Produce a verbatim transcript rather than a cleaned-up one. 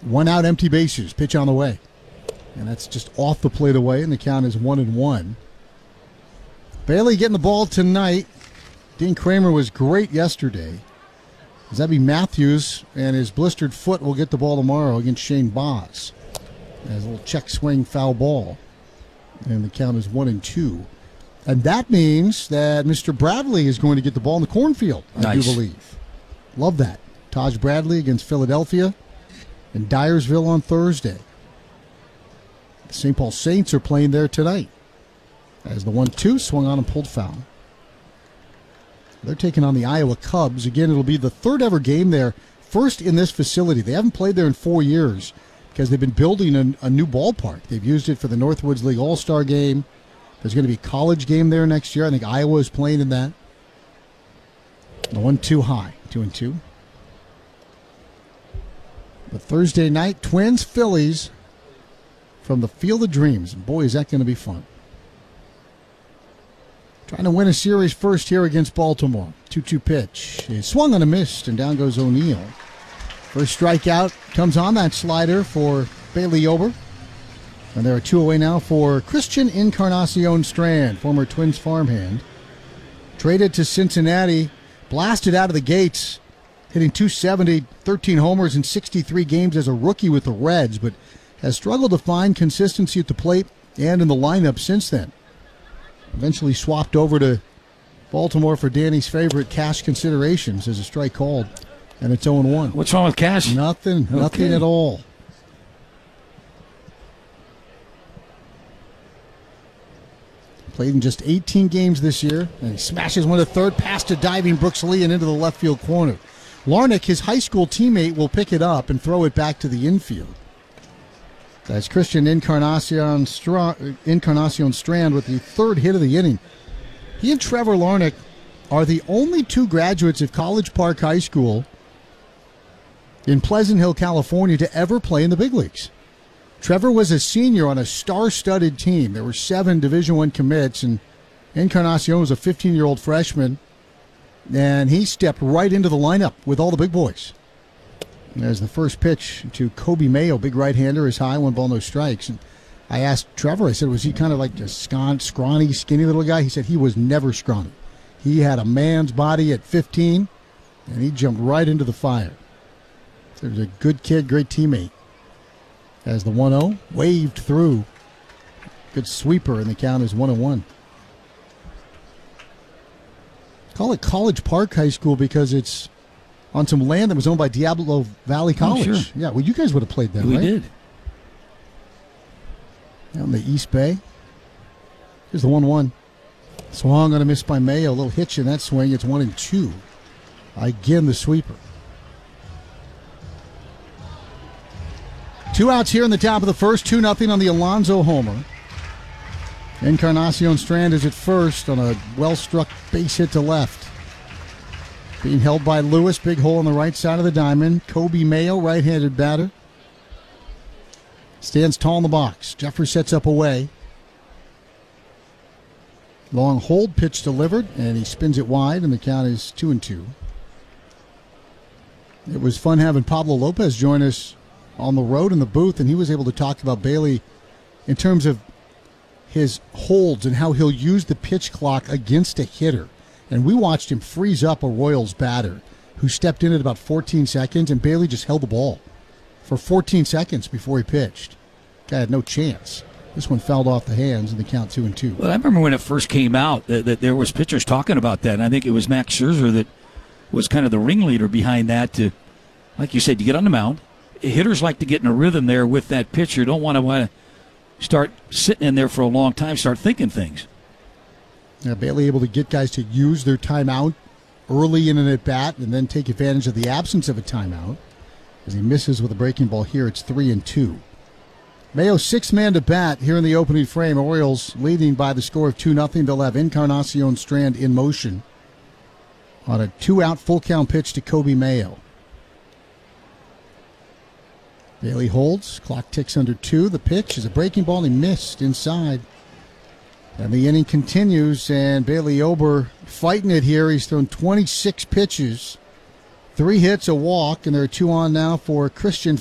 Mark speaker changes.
Speaker 1: One out, empty bases. Pitch on the way. And that's just off the plate away, and the count is one and one. Bailey getting the ball tonight. Dean Kramer was great yesterday. Zebby Matthews and his blistered foot will get the ball tomorrow against Shane Boz. As a little check swing foul ball. And the count is one and two. And that means that Mister Bradley is going to get the ball in the cornfield, I
Speaker 2: nice.
Speaker 1: do believe. Love that. Taj Bradley against Philadelphia and Dyersville on Thursday. The Saint Paul Saints are playing there tonight. As the one two swung on and pulled foul. They're taking on the Iowa Cubs. Again, it'll be the third ever game there. First in this facility. They haven't played there in four years because they've been building a, a new ballpark. They've used it for the Northwoods League All-Star game. There's going to be a college game there next year. I think Iowa is playing in that. The one two high. Two and two. But Thursday night, Twins, Phillies from the Field of Dreams. And boy, is that going to be fun. Trying to win a series first here against Baltimore. two two pitch. He swung on a missed, and down goes O'Neill. First strikeout comes on that slider for Bailey Ober. And there are two away now for Christian Encarnacion Strand, former Twins farmhand. Traded to Cincinnati, blasted out of the gates, hitting two seventy, thirteen homers in sixty-three games as a rookie with the Reds, but has struggled to find consistency at the plate and in the lineup since then. Eventually swapped over to Baltimore for Danny's favorite, Cash Considerations, as a strike called, and it's oh and one.
Speaker 2: What's wrong with Cash?
Speaker 1: Nothing,
Speaker 2: okay.
Speaker 1: nothing at all. Played in just eighteen games this year, and he smashes one to third, past a diving Brooks Lee and into the left field corner. Larnach, his high school teammate, will pick it up and throw it back to the infield. That's Christian Encarnacion, Stra- Encarnacion Strand with the third hit of the inning. He and Trevor Larnach are the only two graduates of College Park High School in Pleasant Hill, California, to ever play in the big leagues. Trevor was a senior on a star-studded team. There were seven Division I commits, and Encarnacion was a fifteen-year-old freshman, and he stepped right into the lineup with all the big boys. There's the first pitch to Kobe Mayo, big right-hander, is high, one ball, no strikes. And I asked Trevor, I said, was he kind of like a scon- scrawny, skinny little guy? He said he was never scrawny. He had a man's body at fifteen, and he jumped right into the fire. So he was a good kid, great teammate. As the one oh waved through. Good sweeper, and the count is one and one. Call it College Park High School because it's on some land that was owned by Diablo Valley College.
Speaker 2: Oh, sure.
Speaker 1: Yeah, well, you guys would have played there,
Speaker 2: we
Speaker 1: right?
Speaker 2: We did.
Speaker 1: Down the East Bay. Here's the one one. Swung on a miss by Mayo. A little hitch in that swing. It's one and two. Again, the sweeper. Two outs here in the top of the first. two nothing on the Alonso homer. Encarnacion Strand is at first on a well-struck base hit to left. Being held by Lewis. Big hole on the right side of the diamond. Kobe Mayo, right-handed batter. Stands tall in the box. Jeffrey sets up away. Long hold, pitch delivered, and he spins it wide, and the count is two and two. It was fun having Pablo Lopez join us on the road in the booth, and he was able to talk about Bailey in terms of his holds and how he'll use the pitch clock against a hitter. And we watched him freeze up a Royals batter who stepped in at about fourteen seconds, and Bailey just held the ball for fourteen seconds before he pitched. Guy had no chance. This one fouled off the hands, and the count two and two.
Speaker 2: Well, I remember when it first came out that, that there was pitchers talking about that, and I think it was Max Scherzer that was kind of the ringleader behind that. To, like you said, you get on the mound. Hitters like to get in a rhythm there with that pitcher. Don't want to want to start sitting in there for a long time, start thinking things.
Speaker 1: Now, Bailey able to get guys to use their timeout early in an at-bat and then take advantage of the absence of a timeout. As he misses with a breaking ball here, it's three and two. Mayo sixth man to bat here in the opening frame. Orioles leading by the score of two nothing. They'll have Encarnacion Strand in motion on a two-out full-count pitch to Kobe Mayo. Bailey holds. Clock ticks under two. The pitch is a breaking ball, and he missed inside. And the inning continues, and Bailey Ober fighting it here. He's thrown twenty-six pitches, three hits, a walk, and there are two on now for Christian